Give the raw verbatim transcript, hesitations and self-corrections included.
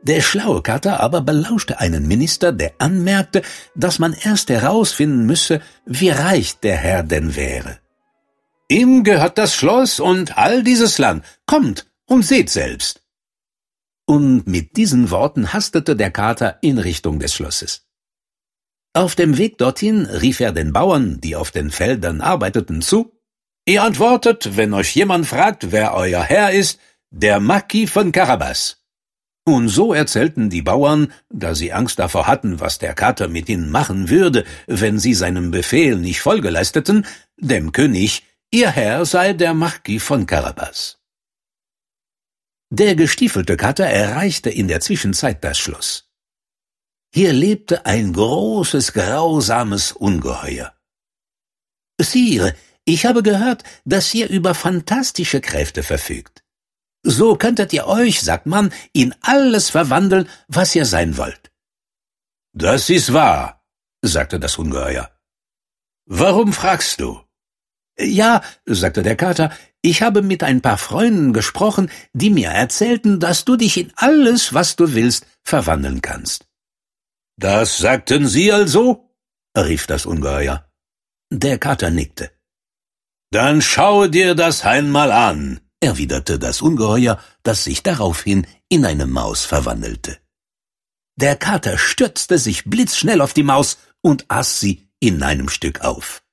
Der schlaue Kater aber belauschte einen Minister, der anmerkte, dass man erst herausfinden müsse, wie reich der Herr denn wäre. »Ihm gehört das Schloss und all dieses Land. Kommt und seht selbst.« Und mit diesen Worten hastete der Kater in Richtung des Schlosses. Auf dem Weg dorthin rief er den Bauern, die auf den Feldern arbeiteten, zu: »Ihr antwortet, wenn euch jemand fragt, wer euer Herr ist, der Marquis von Carabas.« Und so erzählten die Bauern, da sie Angst davor hatten, was der Kater mit ihnen machen würde, wenn sie seinem Befehl nicht Folge leisteten, dem König, ihr Herr sei der Marquis von Carabas. Der gestiefelte Kater erreichte in der Zwischenzeit das Schloss. Hier lebte ein großes, grausames Ungeheuer. »Sire, ich habe gehört, dass ihr über fantastische Kräfte verfügt. So könntet ihr euch, sagt man, in alles verwandeln, was ihr sein wollt.« »Das ist wahr«, sagte das Ungeheuer. »Warum fragst du?« »Ja«, sagte der Kater, »ich habe mit ein paar Freunden gesprochen, die mir erzählten, dass du dich in alles, was du willst, verwandeln kannst.« »Das sagten sie also?«, rief das Ungeheuer. Der Kater nickte. »Dann schau dir das einmal an«, erwiderte das Ungeheuer, das sich daraufhin in eine Maus verwandelte. Der Kater stürzte sich blitzschnell auf die Maus und aß sie in einem Stück auf.